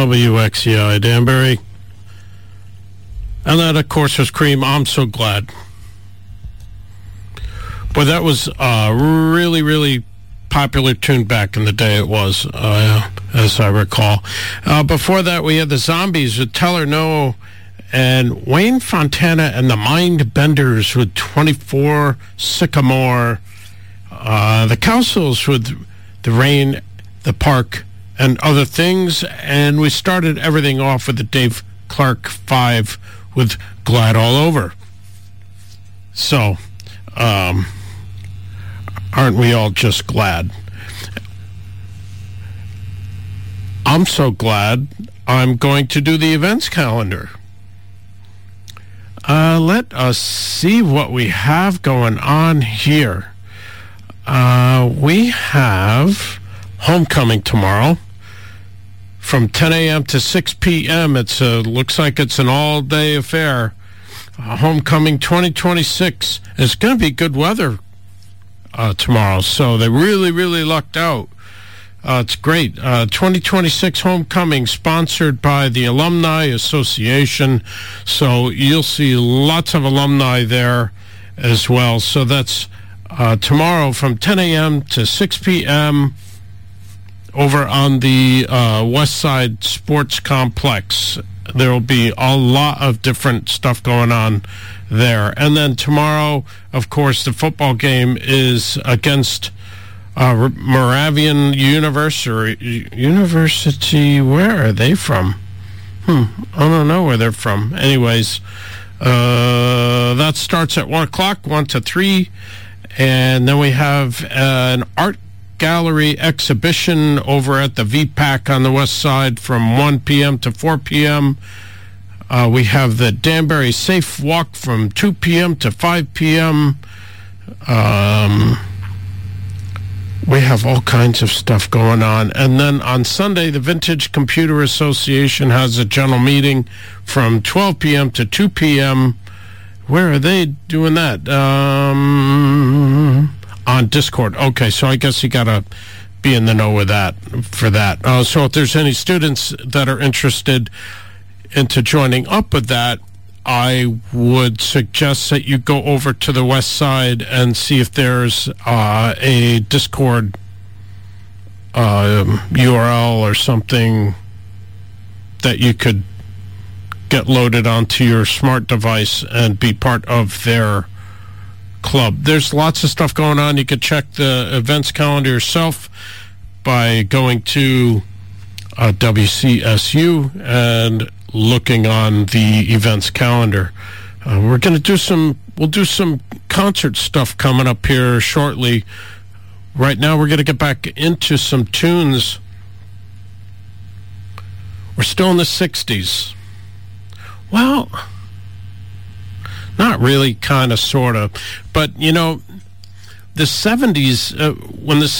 WXCI Danbury. And that, of course, was Cream, I'm So Glad. But that was a really, really popular tune back in the day, it was, as I recall. Before that, we had the Zombies with Tell Her No, and Wayne Fontana and the Mind Benders with 24 Sycamore. The Councils with The Rain, The Park, and Other Things. And we started everything off with the Dave Clark 5 with Glad All Over. So, aren't we all just glad? I'm so glad I'm going to do the events calendar. Let us see what we have going on here. We have homecoming tomorrow from 10 a.m. to 6 p.m. It looks like it's an all-day affair. Homecoming 2026. It's going to be good weather tomorrow, so they really, really lucked out. It's great. 2026 homecoming sponsored by the Alumni Association, so you'll see lots of alumni there as well. So that's tomorrow from 10 a.m. to 6 p.m. over on the West Side Sports Complex. There will be a lot of different stuff going on there. And then tomorrow, of course, the football game is against Moravian University. Where are they from? I don't know where they're from. Anyways, that starts at 1 o'clock, 1 to 3. And then we have an art gallery exhibition over at the VPAC on the west side from 1 p.m. to 4 p.m. We have the Danbury Safe Walk from 2 p.m. to 5 p.m. We have all kinds of stuff going on. And then on Sunday, the Vintage Computer Association has a general meeting from 12 p.m. to 2 p.m. Where are they doing that? On Discord. Okay, so I guess you got to be in the know with that for that. So if there's any students that are interested into joining up with that, I would suggest that you go over to the west side and see if there's a Discord URL or something that you could get loaded onto your smart device and be part of their club. There's lots of stuff going on. You could check the events calendar yourself by going to WCSU and looking on the events calendar. We'll do some concert stuff coming up here shortly. Right now we're going to get back into some tunes. We're still in the 60s. Well, not really, kind of, sort of. But, you know, the 70s, when the